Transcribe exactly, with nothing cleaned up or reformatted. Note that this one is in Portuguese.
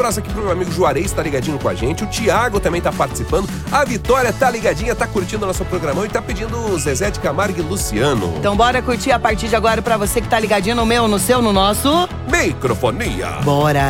abraço aqui pro meu amigo Juarez, tá ligadinho com a gente. O Thiago também tá participando. A Vitória tá ligadinha, tá curtindo o nosso programão e tá pedindo o Zezé de Camargo e Luciano. Então bora curtir a partir de agora pra você que tá ligadinho no meu, no seu, no nosso... Microfonia. Bora!